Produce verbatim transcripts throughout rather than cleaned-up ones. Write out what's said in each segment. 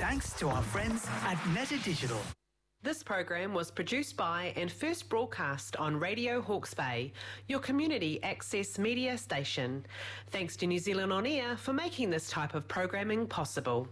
Thanks to our friends at Meta Digital. This program was produced by and first broadcast on Radio Hawke's Bay, your community access media station. Thanks to New Zealand On Air for making this type of programming possible.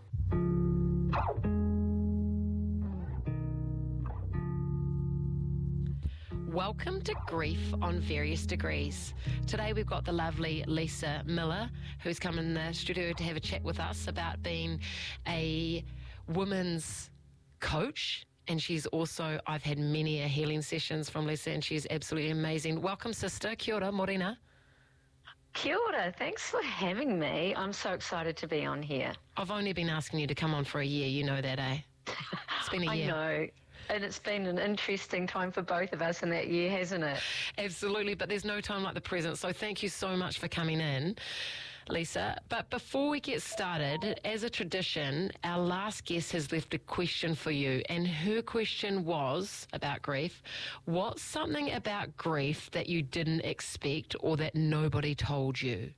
Welcome to Grief on Various Degrees. Today we've got the lovely Lisa Miller, who's come in the studio to have a chat with us about being a women's coach. And she's also, I've had many a healing sessions from Lisa, and she's absolutely amazing. Welcome, sister. Kia ora, morena. Kia ora. Thanks for having me. I'm so excited to be on here. I've only been asking you to come on for a year. You know that, eh? It's been a year. I know. And it's been an interesting time for both of us in that year, hasn't it? Absolutely, but there's no time like the present. So thank you so much for coming in, Lisa. But before we get started, as a tradition, our last guest has left a question for you. And her question was about grief. What's something about grief that you didn't expect or that nobody told you?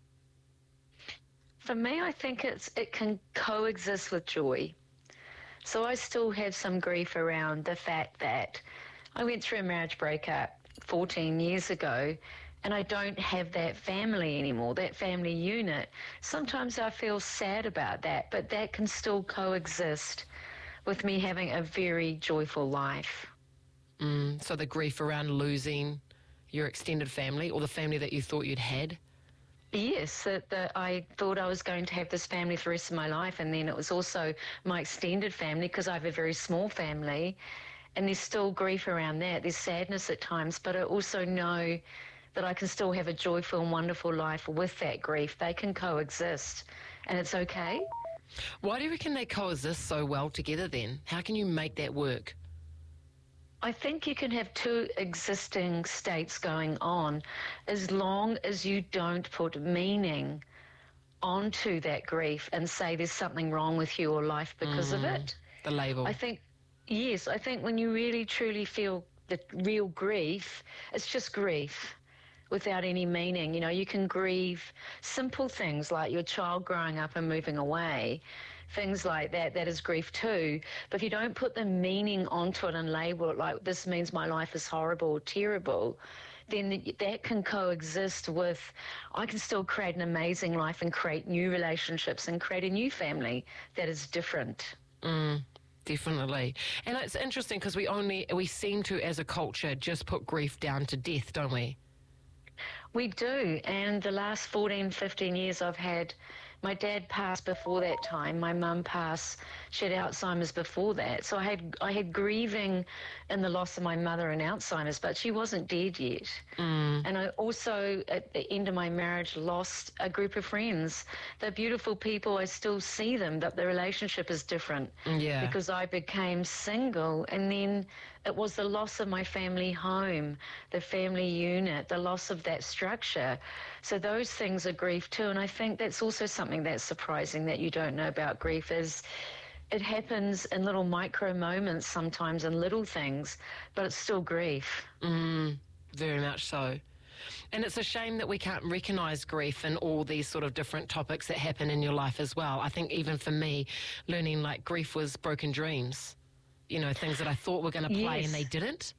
For me, I think it's it can coexist with joy. So I still have some grief around the fact that I went through a marriage breakup fourteen years ago and I don't have that family anymore, that family unit. Sometimes I feel sad about that, but that can still coexist with me having a very joyful life. Mm, so the grief around losing your extended family or the family that you thought you'd had? Yes, that, that I thought I was going to have this family for the rest of my life, and then it was also my extended family because I have a very small family, and there's still grief around that. There's sadness at times, but I also know that I can still have a joyful and wonderful life with that grief. They can coexist, and it's okay. Why do you reckon they coexist so well together then? How can you make that work? I think you can have two existing states going on as long as you don't put meaning onto that grief and say there's something wrong with you or life because mm, of it. The label. I think, yes, I think when you really truly feel the real grief, it's just grief without any meaning. You know, you can grieve simple things like your child growing up and moving away. Things like that, that is grief too. But if you don't put the meaning onto it and label it like this means my life is horrible or terrible, then that can coexist with I can still create an amazing life and create new relationships and create a new family that is different. Mm. Definitely. And it's interesting because we only, we seem to, as a culture, just put grief down to death, don't we? We do. And the last fourteen, fifteen years I've had, my dad passed before that time. My mum passed. She had Alzheimer's before that. So I had I had grieving in the loss of my mother and Alzheimer's, but she wasn't dead yet. Mm. And I also, at the end of my marriage, lost a group of friends. They're beautiful people. I still see them, but the relationship is different. Yeah. Because I became single, and then it was the loss of my family home, the family unit, the loss of that structure. So those things are grief too, and I think that's also something that's surprising that you don't know about grief is it happens in little micro moments sometimes and little things, but it's still grief. Mm, very much so. And it's a shame that we can't recognise grief in all these sort of different topics that happen in your life as well. I think even for me, learning like grief was broken dreams. You know, things that I thought were going to play yes. and they didn't.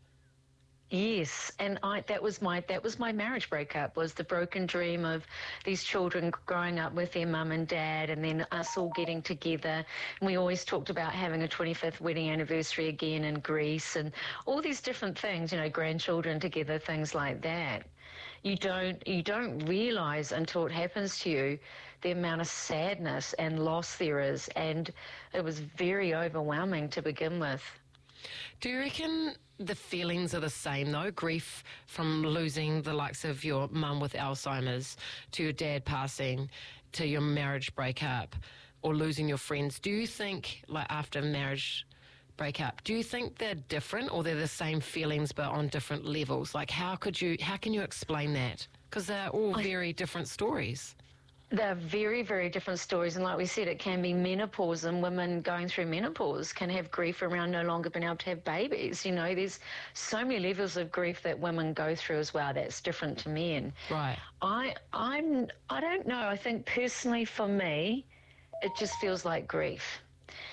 Yes, and I that was my that was my marriage breakup, was the broken dream of these children growing up with their mum and dad, and then us all getting together. And we always talked about having a twenty-fifth wedding anniversary again in Greece and all these different things, you know, grandchildren together, things like that. You don't you don't realise until it happens to you the amount of sadness and loss there is, and it was very overwhelming to begin with. Do you reckon the feelings are the same, though? Grief from losing the likes of your mum with Alzheimer's, to your dad passing, to your marriage breakup, or losing your friends. Do you think, like after marriage breakup, do you think they're different, or they're the same feelings but on different levels? Like, how could you, how can you explain that? Because they're all very different stories. They're very, very different stories. And like we said, it can be menopause, and women going through menopause can have grief around no longer being able to have babies. You know, there's so many levels of grief that women go through as well that's different to men. Right. I, I'm, I don't know. I think personally for me, it just feels like grief.